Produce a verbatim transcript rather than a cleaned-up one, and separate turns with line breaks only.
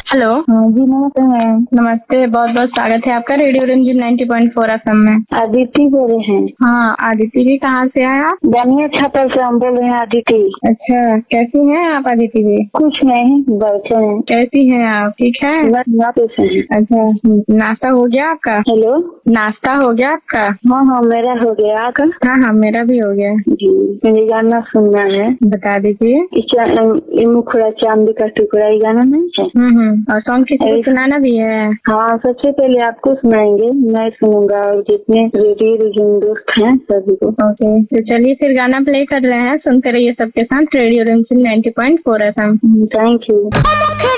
Hello.
हाँ जी नमस्ते ma'am.
नमस्ते, बहुत बहुत स्वागत है आपका radio Ranjan ninety point four F M में।
आदित्य बोल रहे हैं।
हाँ आदित्य जी, कहाँ से आए आप?
जानिए छापर से हम बोल रहे हैं आदित्य।
अच्छा, कैसी हैं आप आदित्य जी?
कुछ नहीं, बैठे हैं।
कैसी हैं आप, ठीक है?
कैसे हैं?
अच्छा, नाश्ता हो गया आपका?
हेलो,
नाश्ता हो गया आपका?
हाँ हाँ मेरा हो गया। आपका?
हाँ हाँ मेरा भी हो गया
जी। मुझे गाना सुनना है।
बता दीजिए।
ये मुखड़ा चांदी का टुकड़ा, ये गाना नहीं है?
हम्म हम्म और सॉन्ग किसी को सुनाना भी है?
हाँ, सबसे पहले आपको सुनाएंगे, मैं सुनूंगा और जितने रेडियो दोस्त हैं सभी को।
ओके, तो चलिए फिर गाना प्ले कर रहे हैं, सुनते रहिए सबके साथ radio Ranjan ninety point four F M.
Thank you.